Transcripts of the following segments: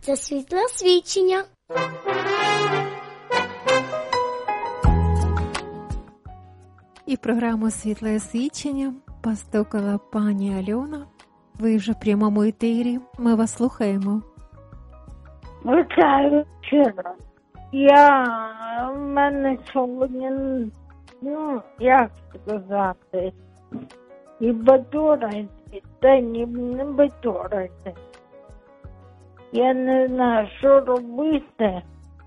Це світле свідчення. І програму «Світле свідчення» постукала пані Альона. Ви вже в прямому етері. Ми вас слухаємо. Вітаю щиро. В мене сьогодні, як сказати, і бадьорити, та ні, не бадьорити. Я не знаю, що робити.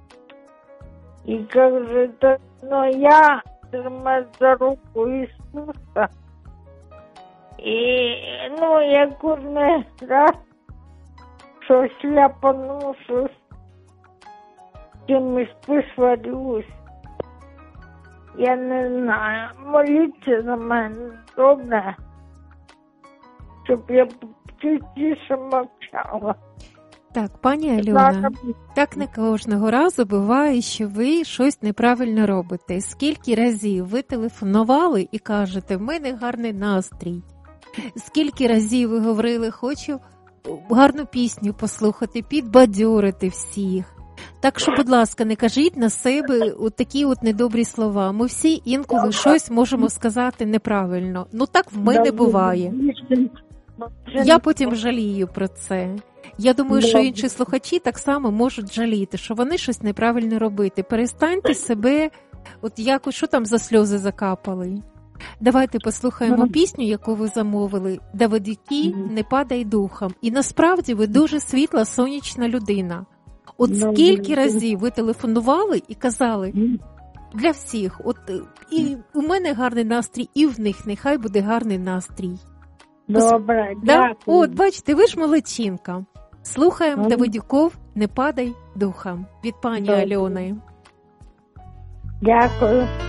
І каже, я тримаю за руку Ісуса. І, я кожен раз щось ляпану, щось чимось посварюсь. Я не знаю, моліться за мене, добре, щоб я частіше мовчала. Так, пані Альона, так не кожного разу буває, що ви щось неправильно робите. Скільки разів ви телефонували і кажете, в мене гарний настрій? Скільки разів ви говорили, хочу гарну пісню послухати, підбадьорити всіх? Так що, будь ласка, не кажіть на себе такі недобрі слова. Ми всі інколи щось можемо сказати неправильно. Так в мене буває. Я потім жалію про це. Я думаю, що інші слухачі так само можуть жаліти, що вони щось неправильно робити. Перестаньте себе, якось, що там за сльози закапали. Давайте послухаємо пісню, яку ви замовили. «Давидюки, не падай духом». І насправді ви дуже світла, сонячна людина. Скільки разів ви телефонували і казали для всіх, і у мене гарний настрій, і в них нехай буде гарний настрій. Добре, дякую. Бачите, ви ж молодчинка. Слухаємо Давидюков «Не падай духом» від пані Альони. Дякую.